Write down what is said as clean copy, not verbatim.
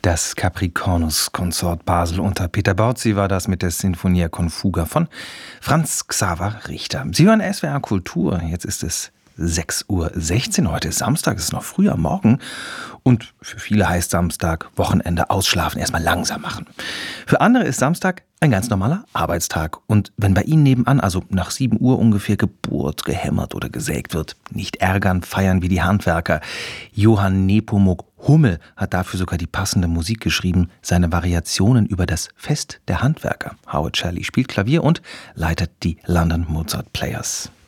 Das Capricornus-Konsort Basel unter Peter Borzi war das mit der Sinfonia Confuga von Franz Xaver Richter. Sie hören SWR Kultur, jetzt ist es 6:16 Uhr. Heute ist Samstag, es ist noch früh am Morgen. Und für viele heißt Samstag Wochenende ausschlafen, erstmal langsam machen. Für andere ist Samstag ein ganz normaler Arbeitstag. Und wenn bei Ihnen nebenan, also nach 7 Uhr ungefähr, gebohrt, gehämmert oder gesägt wird, nicht ärgern, feiern wie die Handwerker. Johann Nepomuk Hummel hat dafür sogar die passende Musik geschrieben, seine Variationen über das Fest der Handwerker. Howard Shelley spielt Klavier und leitet die London Mozart Players.